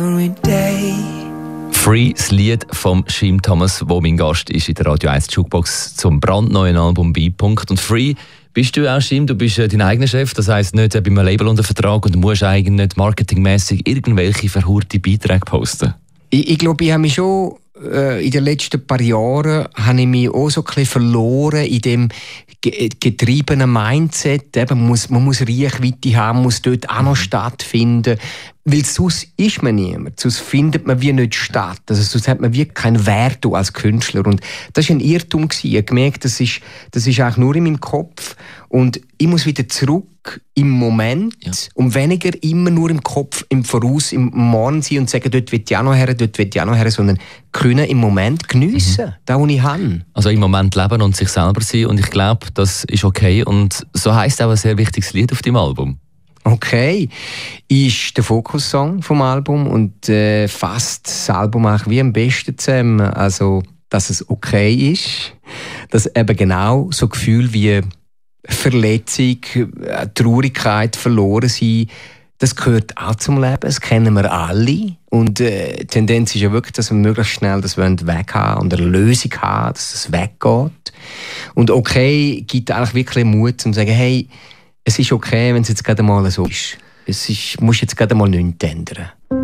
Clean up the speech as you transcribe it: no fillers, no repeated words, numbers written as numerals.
Free, das Lied von Jim Thomas, wo mein Gast ist in der Radio 1 Jukebox zum brandneuen Album «B-Punkt». Und Free bist du auch, Jim, du bist dein eigener Chef, das heisst nicht bei einem Label unter Vertrag und du musst eigentlich nicht marketingmässig irgendwelche verhurte Beiträge posten. Ich glaube, ich habe mich schon in den letzten paar Jahren habe ich mich auch so ein bisschen verloren in dem getriebenen Mindset. Eben, man muss Reichweite haben, muss dort auch noch stattfinden. Weil sonst ist man niemand. Sonst findet man wie nicht statt. Also sonst hat man wie keinen Wert als Künstler. Und das war ein Irrtum. Ich habe gemerkt, das ist eigentlich nur in meinem Kopf. Und ich muss wieder zurück im Moment und weniger immer nur im Kopf, im Voraus, im Morgen sein und sagen, dort will ich auch noch her, dort will ich auch noch her, sondern können im Moment geniessen, das, was ich habe. Also im Moment leben und sich selber sein. Und ich glaube, das ist okay. Und so heisst auch ein sehr wichtiges Lied auf dem Album. Okay, ist der Fokussong vom Album und fasst das Album auch wie am besten zusammen. Also, dass es okay ist, dass eben genau so Gefühle wie Verletzung, Traurigkeit, verloren sein, das gehört auch zum Leben, das kennen wir alle. Und die Tendenz ist ja wirklich, dass wir möglichst schnell das weg haben und eine Lösung haben, dass es weggeht. Und okay gibt eigentlich wirklich Mut, um zu sagen, hey, es ist okay, wenn es jetzt gerade mal so ist. Muss jetzt gerade mal nichts ändern.